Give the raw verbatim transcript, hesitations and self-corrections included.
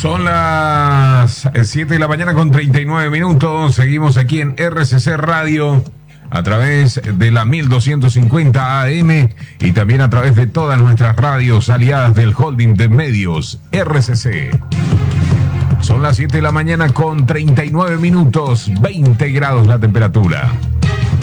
Son las siete de la mañana con treinta y nueve minutos. Seguimos aquí en R C C Radio a través de la mil doscientos cincuenta A M y también a través de todas nuestras radios aliadas del holding de medios R C C. Son las siete de la mañana con treinta y nueve minutos, veinte grados la temperatura.